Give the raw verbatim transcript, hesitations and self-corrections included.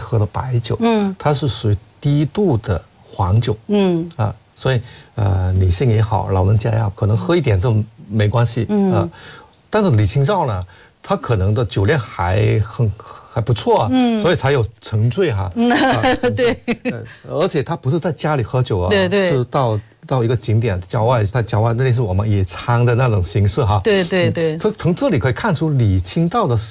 喝的白酒， 嗯， 它是属于低度的黄酒， 嗯啊，所以呃，女性也好，老人家也好，可能喝一点这种没关系，嗯啊，但是李清照呢，她可能的酒量还很还不错啊，嗯，所以才有沉醉哈， 嗯， 啊、 对， 呃，而且她不是在家里喝酒啊， 对对， 是到到一个景点郊外，在郊外那是我们野餐的那种形式哈， 对对对， 从从这里可以看出李清照的